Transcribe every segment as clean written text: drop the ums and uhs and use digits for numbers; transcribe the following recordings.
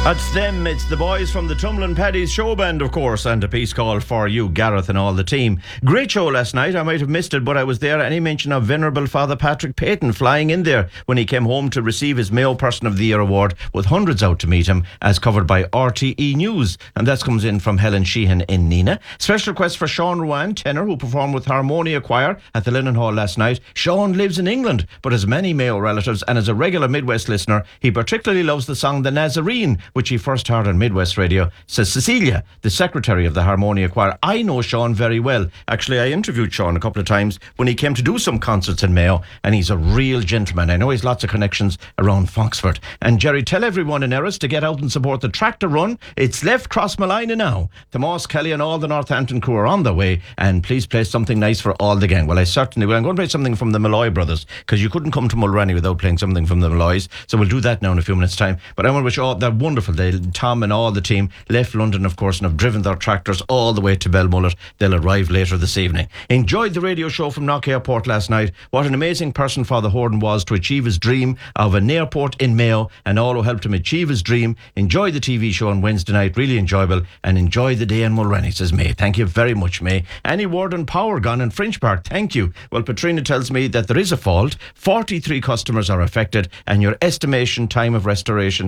That's them. It's the boys from the Tumblin' Paddy's show band, of course, and a piece called For You, Gareth and all the team. Great show last night. I might have missed it, but I was there. Any mention of Venerable Father Patrick Peyton flying in there when he came home to receive his Mayo Person of the Year award, with hundreds out to meet him, as covered by RTE News. And that comes in from Helen Sheehan in Nina. Special request for Sean Ruan, tenor, who performed with Harmonia Choir at the Linen Hall last night. Sean lives in England, but has many Mayo relatives, and as a regular Midwest listener, he particularly loves the song The Nazarene, which he first heard on Midwest Radio. Says Cecilia, the secretary of the Harmonia Choir. I know Sean very well. Actually, I interviewed Sean a couple of times when he came to do some concerts in Mayo, and he's a real gentleman. I know he's lots of connections around Foxford. And Jerry, tell everyone in Erris to get out and support the tractor run. It's left Crossmalina now. Tomas, Kelly and all the Northampton crew are on their way, and please play something nice for all the gang. Well, I certainly will. I'm going to play something from the Malloy brothers, because you couldn't come to Mulrenny without playing something from the Malloys, so we'll do that now in a few minutes' time. But I want to wish all, they're wonderful. Tom and all the team left London, of course, and have driven their tractors all the way to Belmullet. They'll arrive later this evening. Enjoyed the radio show from Knock Airport last night. What an amazing person Father Horden was to achieve his dream of an airport in Mayo, and all who helped him achieve his dream. Enjoy the TV show on Wednesday night, really enjoyable, and enjoy the day in Mulrenny, says May. Thank you very much, May. Any word on power gone in Fringe Park? Thank you. Well, Patrina tells me that there is a fault. 43 customers are affected, and your estimated time of restoration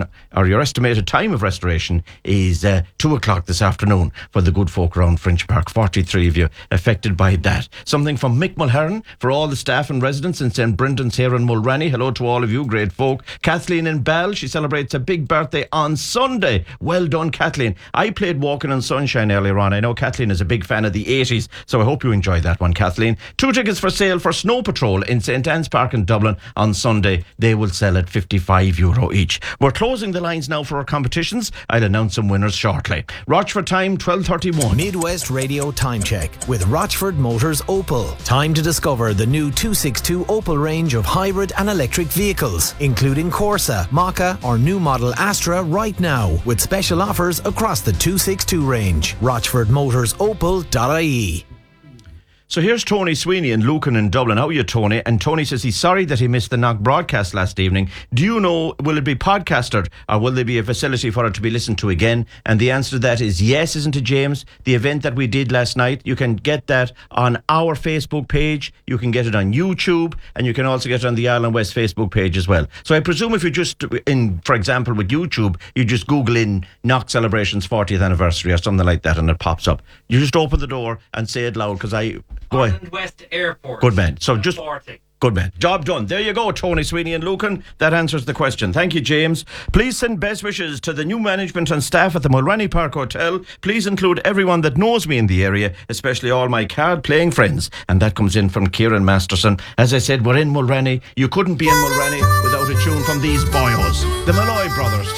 is 2 o'clock this afternoon for the good folk around Fringe Park. 43 of you affected by that. Something from Mick Mulherron for all the staff and residents in St. Brendan's here in Mulrenny. Hello to all of you, great folk. Kathleen in Bell, she celebrates a big birthday on Sunday. Well done, Kathleen. I played Walking on Sunshine earlier on. I know Kathleen is a big fan of the 80s, so I hope you enjoy that one, Kathleen. 2 tickets for sale for Snow Patrol in St. Anne's Park in Dublin on Sunday. They will sell at €55 each. We're closing the lines now for our competitions. I'll announce some winners shortly. Rochford time, 12:31. Midwest Radio Time Check with Rochford Motors Opel. Time to discover the new 262 Opel range of hybrid and electric vehicles, including Corsa, Maka or new model Astra right now, with special offers across the 262 range. RochfordMotorsOpel.ie. So here's Tony Sweeney in Lucan in Dublin. How are you, Tony? And Tony says he's sorry that he missed the Knock broadcast last evening. Do you know, will it be podcasted, or will there be a facility for it to be listened to again? And the answer to that is yes, isn't it, James? The event that we did last night, you can get that on our Facebook page, you can get it on YouTube, and you can also get it on the Ireland West Facebook page as well. So I presume if you just, for example, with YouTube, you just Google in Knock Celebrations 40th anniversary or something like that, and it pops up. You just open the door and say it loud, because Go ahead. Ireland West Airport. Good man. So just 40. Good man. Job done. There you go, Tony Sweeney and Lucan. That answers the question. Thank you, James. Please send best wishes to the new management and staff at the Mulrenny Park Hotel. Please include everyone that knows me in the area, especially all my card-playing friends. And that comes in from Kieran Masterson. As I said, we're in Mulrenny. You couldn't be in Mulrenny without a tune from these boyos, the Malloy brothers.